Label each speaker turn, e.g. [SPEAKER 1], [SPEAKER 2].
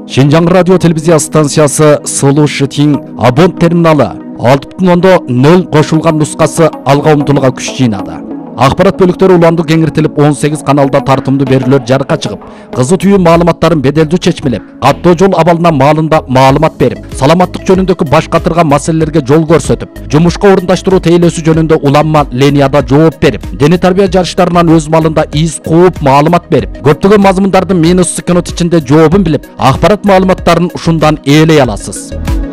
[SPEAKER 1] Шинжаң радио телевизия станциясы Сулу Шитин абон терминалы 6.0 қошылған нұсқасы алға ұмтылуға күш жинады. Ақпарат бөліктері уланды кеңіртіліп 18 каналда тартымды берілер жарыққа шығып, қызы түйі маалыматтарын беделді чечмелеп, қаттоо жол абалына маалында маалымат беріп, саламаттық жөнүндөгү баш катырган маселелерге жол көрсөтүп, жумушка орундаштыруу тейлөөсү жөнүндө уланма ленияда жооп берип, дене тарбия жарыштарынан өз малында из кууп маалымат берип, көптөгөн мазмундардын минус секунд ичинде жообун билип, акпарат маалыматтарын ушундан ээлей аласыз.